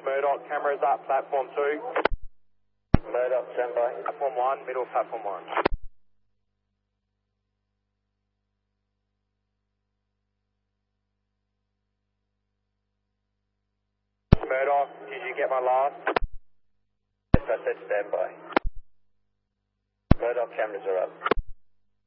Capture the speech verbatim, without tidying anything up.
Murdoch, cameras up, platform two. Murdoch, stand by. Platform one, middle platform one. Murdoch, did you get my last? Yes, I said stand by. Murdoch, cameras are up.